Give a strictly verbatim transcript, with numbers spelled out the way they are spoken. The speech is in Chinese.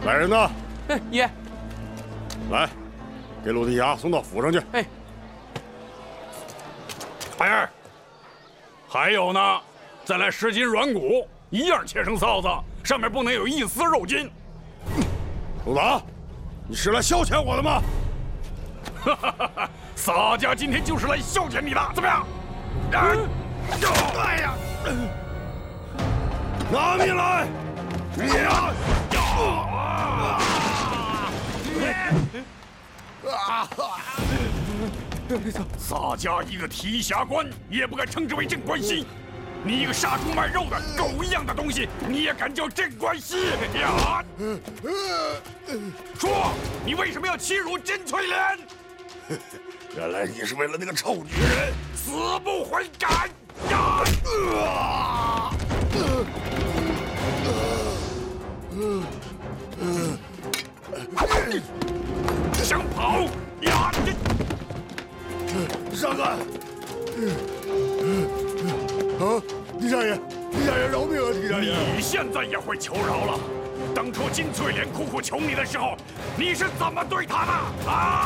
来人呐！ 哎，爷， 来，给陆地侠送到府上去。 哎， 孩儿，还有呢，再来十斤软骨，一样切成臊子，上面不能有一丝肉筋。 陆达，你是来消遣我的吗？ 哈哈哈哈！洒家今天就是来消遣你的，怎么样？啊！哎呀！ 拿命来！ 呀！洒家一个提辖官，也不敢称之为镇关西。你一个杀猪卖肉的狗一样的东西，你也敢叫镇关西呀？说，你为什么要欺辱甄翠莲？ 原来你是为了那个臭女人， 死不悔改！呀！想跑呀？ 上官！啊，狄大爷，狄大爷饶命啊！狄大爷， 你现在也会求饶了？当初金翠莲苦苦求你的时候，你是怎么对她的啊？